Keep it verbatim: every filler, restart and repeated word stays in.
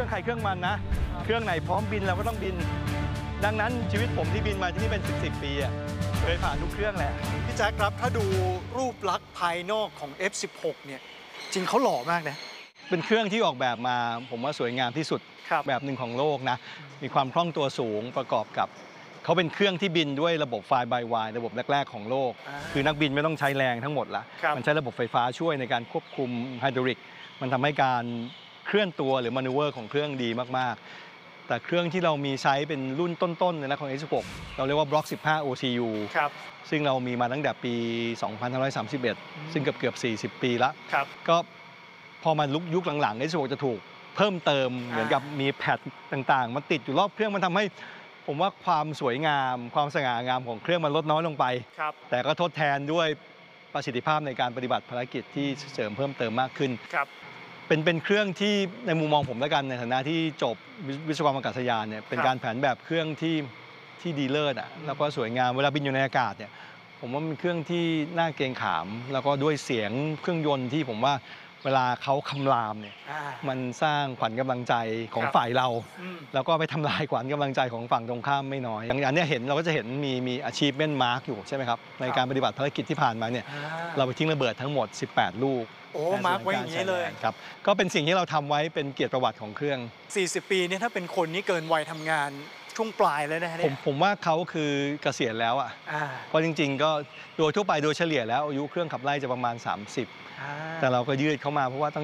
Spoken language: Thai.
รื่องใครเครื่องมันนะเครื่องไหนพร้อมบินเราก็ต้องบินดังนั้นชีวิตผมที่บินมาที่นี่เป็นสิบสิบปีอ่ะเคยผ่านทุกเครื่องแหละพี่แจ๊คครับถ้าดูรูปลักษณ์ภายนอกของ เอฟ สิบหก เนี่ยจริงเขาหล่อมากนะเป็นเครื่องที่ออกแบบมาผมว่าสวยงามที่สุดแบบหนึ่งของโลกนะมีความคล่องตัวสูงประกอบกับเขาเป็นเครื่องที่บินด้วยระบบไฟล์ by wire ระบบแรกๆของโลกคือนักบินไม่ต้องใช้แรงทั้งหมดละมันใช้ระบบไฟฟ้าช่วยในการควบคุมไฮดรอลิกมันทำให้การเคลื่อนตัวหรือมนูเวอร์ของเครื่องดีมากๆแต่เครื่องที่เรามีใช้เป็นรุ่นต้นๆเลยนะของ เอฟ สิบหก เราเรียกว่าบล็อก สิบห้า โอ ซี ยู ซึ่งเรามีมาตั้งแต่ปี สองพันห้าร้อยสามสิบเอ็ด ซึ่งเกือบเกือบสี่สิบ ปีแล้วก็พอมาลุกยุคหลังๆ เอฟ สิบหก จะถูกเพิ่มเติมเหมือนกับมีแพดต่างๆมาติดอยู่รอบเครื่องมันทำให้ผมว่าความสวยงามความสง่างามของเครื่องมันลดน้อยลงไปแต่ก็ทดแทนด้วยประสิทธิภาพในการปฏิบัติภารกิจที่เสริมเพิ่มเติมมากขึ้นเป็นเป็นเครื่องที่ในมุมมองผมแล้วกันในฐานะที่จบวิศวกรรมอากาศยานเนี่ยเป็นการแผนแบบเครื่องที่ที่ดีเลิศอ่ะแล้วก็สวยงามเวลาบินอยู่ในอากาศเนี่ยผมว่าเป็นเครื่องที่น่าเกรงขามแล้วก็ด้วยเสียงเครื่องยนต์ที่ผมว่าเวลาเขาคำรามเนี่ยมันสร้างขวัญกำลังใจของฝ่ายเราแล้วก็ไปทำลายขวัญกำลังใจของฝั่งตรงข้ามไม่น้อยอย่างอันนี้เห็นเราก็จะเห็นมีมี achievement mark อยู่ใช่ไหมครับในการปฏิบัติภารกิจที่ผ่านมาเนี่ยเราไปทิ้งระเบิดทั้งหมดสิบแปดลูกโอ้มาร์กไว้อย่างนี้เลยครับก็เป็นสิ่งที่เราทำไว้เป็นเกียรติประวัติของเครื่องสี่สิบปีนี่ถ้าเป็นคนนี้เกินวัยทำงานช่วงปลายเลยนะผมผมว่าเขาคือเกษียณแล้วอ่ะเพราะจริงๆก็โดยทั่วไปโดยเฉลี่ยแล้วอายุเครื่องขับไล่จะประมาณสามสิบแต่เราก็ยืดเข้ามาเพราะว่าต้อง